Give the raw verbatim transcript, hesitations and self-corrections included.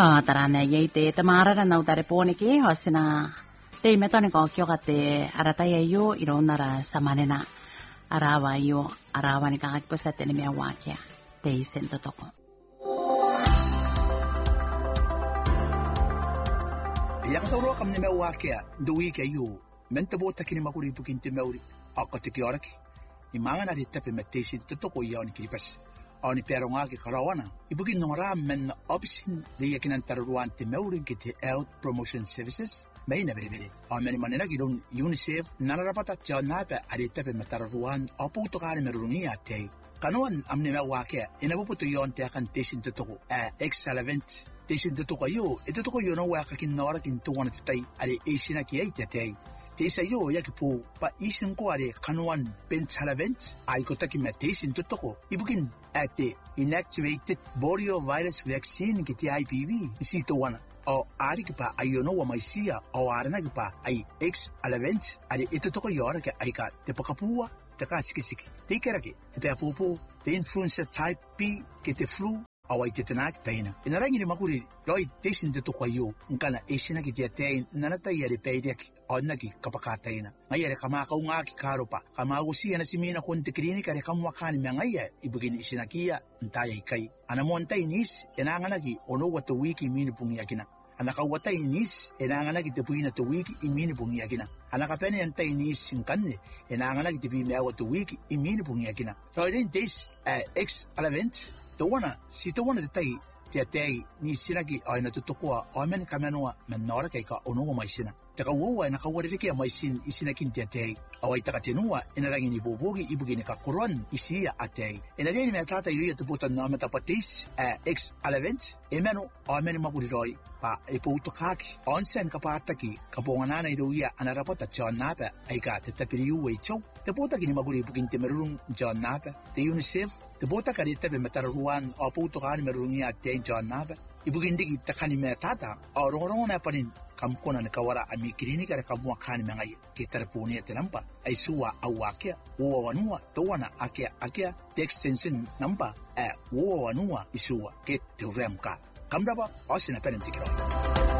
tarana yeite tamara na utare pone ke hosina te metone ko kyogate arata yayo ironara samanena arawa yo arawa ni kakak posate ni mewakia te sento toko yang tawro kam ni mewakia do wike yo menta bota kini makuri bukin te meuri akati kioraki imanga na ditape metesin totoko yon kiripas oni peronga ke karawana ibukin nora men option de yakinan taruan te meuri kite health promotion services maina bere ameni manena gidon UNICEF nanarapata chanape aditape metaruan oputo kare merungia te kanuan amne mewake inabuputo yon te akan tesin totoko a excellent tesin totoko yo etotoko yo no waka kin nora kin tuwana tai ade esina ki aite te Tesa yo yakipo pa isin ko are kanuan benchalavent ay ko taki metesin tutoko ibukin ate inactivated virus vaccine kiti I P V isito wana o ari kipa ayono wa maisia o arana kipa ay X alevent ari itotoko yora ke ay ka te pakapua te ka sikisiki te kerake te papopo te influenza type B kiti flu awai te tenak peina inarangi ni makuri roi tesin tutoko yo ngana esina kiti ate nanata yare peidek onaki kapakataina ngayere kama ka unga ki karopa kama usi ana simina kon te klinika re kamwa kan mangaya ibugin isinakia ntaya ikai ana monta inis enangana ki ono watu wiki mini pungi yakina ana ka wata inis enangana ki te puina to wiki imini pungi yakina ana ka pene anta inis nkanne enangana ki te bi me watu wiki imini pungi yakina so in this uh, X event the one si to one the tai te te ni sinaki aina tutokoa amen kamenua menora kai ka ono mai sina te ka wo na ka wori ke mai sin isinakin te te awai taka tenua inarangi ni bobogi ibugini ka koron isia ate ina ni me tata iri te puta na meta patis X event emeno amen maguri roi pa e puto kaki onsen ka pataki ka bongana na iruia anarapota chonapa ai ka te tapiriu wecho te puta kini maguri ibugin te merun chonapa te UNICEF te bota ka rita be metaruan o puto kani merungi ate chonapa ibugin digi takani me tata o rongorongo na panin kam kona ne kawara ami klinika re kamwa kani mengai ke tarpuni te nampa ai suwa awakia wo wanua to wana akia akia the extension number e wo wanua isuwa ke te remka kamdaba osina penentikiro